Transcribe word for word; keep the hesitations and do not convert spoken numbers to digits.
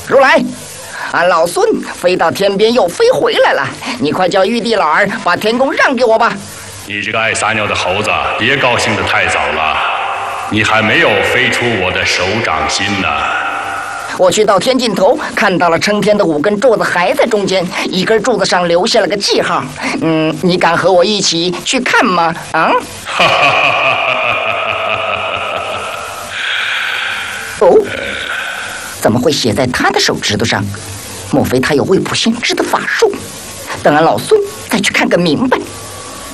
如来，俺老孙飞到天边又飞回来了，你快叫玉帝老儿把天宫让给我吧。 你这个爱撒尿的猴子，别高兴得太早了，你还没有飞出我的手掌心呢。 我去到天尽头，看到了撑天的五根柱子还在中间，一根柱子上留下了个记号。嗯，你敢和我一起去看吗？啊？哦，怎么会写在他的手指头上？莫非他有未卜先知的法术？等俺老孙再去看个明白。